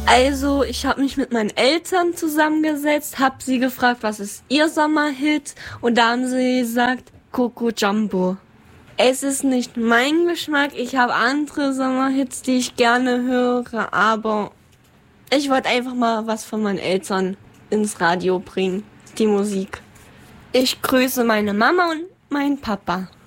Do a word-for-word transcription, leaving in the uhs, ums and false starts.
Also, ich habe mich mit meinen Eltern zusammengesetzt, habe sie gefragt, was ist ihr Sommerhit? Und da haben sie gesagt, Coco Jumbo. Es ist nicht mein Geschmack, ich habe andere Sommerhits, die ich gerne höre, aber ich wollte einfach mal was von meinen Eltern ins Radio bringen, die Musik. Ich grüße meine Mama und meinen Papa.